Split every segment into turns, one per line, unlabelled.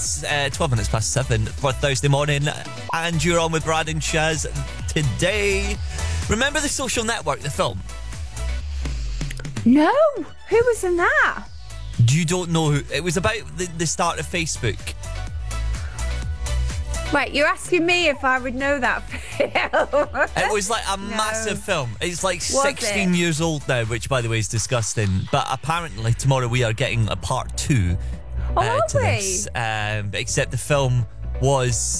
It's 12 minutes past 7 for Thursday morning, and you're on with Brad and Shaz today. Remember The Social Network, the film?
No, who was in that?
You don't know who? It was about the start of Facebook.
Wait, you're asking me if I would know that film?
It was like a massive film. It's like
Was
16
it?
years old now, which, by the way, is disgusting. But apparently tomorrow we are getting a part 2
are
to
we?
this. Except the film was...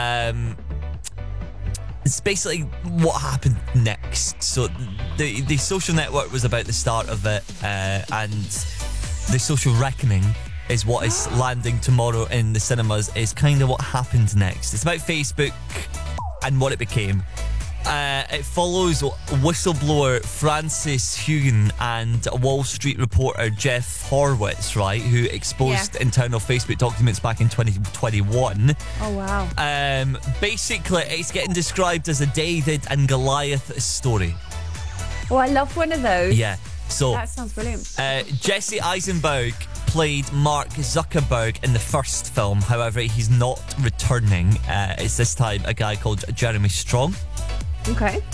it's basically what happened next. So the Social Network was about the start of it, and The Social Reckoning is what is landing tomorrow in the cinemas, is kind of what happened next. It's about Facebook and what it became. It follows whistleblower Francis Haugen and Wall Street reporter Jeff Horowitz, right, who exposed internal Facebook documents back in 2021.
Oh, wow.
Basically, it's getting described as a David and Goliath story.
Oh, I love one of those.
Yeah. So
That sounds brilliant.
Jesse Eisenberg played Mark Zuckerberg in the first film. However, he's not returning. It's this time a guy called Jeremy Strong.
Okay.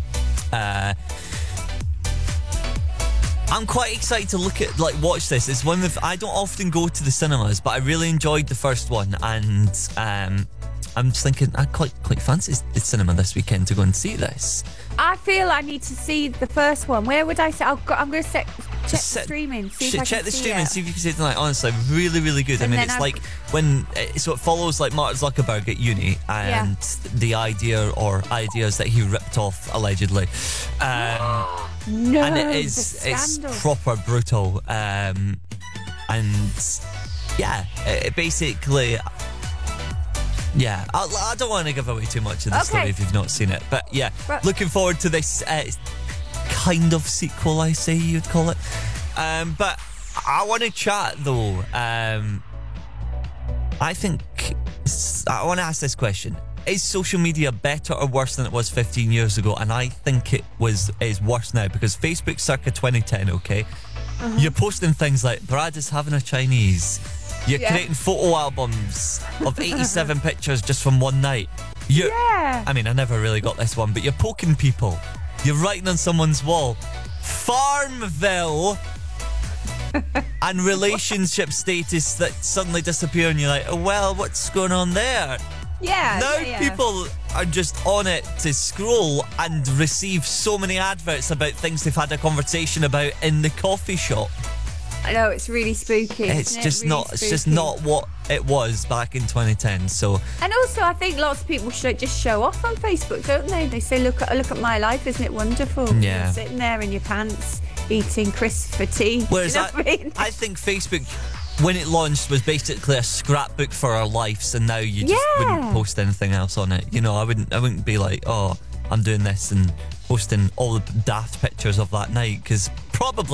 I'm quite excited to watch this. It's one of I don't often go to the cinemas, but I really enjoyed the first one, and I'm just thinking I quite fancy the cinema this weekend to go and see this.
I feel I need to see the first one. Where would I say? I'm going to check the streaming. See if I
check
can
the
see
streaming,
it.
see if you can see it tonight. Honestly, really, really good.
And
I mean,
then
it's
I've-
like when so it follows like Mark Zuckerberg at uni and the ideas that he ripped off allegedly.
No,
And
the
it's
scandal.
proper brutal. And yeah, it basically. Yeah, I don't want to give away too much of the story if you've not seen it. But yeah,
Right.
looking forward to this kind of sequel, I say you'd call it. But I want to chat though. I want to ask this question. Is social media better or worse than it was 15 years ago? And I think it is worse now, because Facebook circa 2010, okay? You're posting things like, Brad is having a Chinese. You're creating photo albums of 87 pictures just from one night. I mean, I never really got this one, but you're poking people. You're writing on someone's wall, Farmville, and relationship status that suddenly disappear, and you're like, oh, well, what's going on there? Now people are just on it to scroll and receive so many adverts about things they've had a conversation about in the coffee shop.
I know, it's really spooky.
It's just
really
not. It's just
spooky.
not what it was back in 2010. So,
And also, I think lots of people should just show off on Facebook, don't they? They say, "Look at my life, isn't it wonderful?"
Yeah.
You're sitting there in your pants, eating Christopher tea.
whereas
you know what I mean?
I think Facebook, when it launched, was basically a scrapbook for our lives, and now you just wouldn't post anything else on it. You know, I wouldn't be like, oh, I'm doing this and posting all the daft pictures of that night, because probably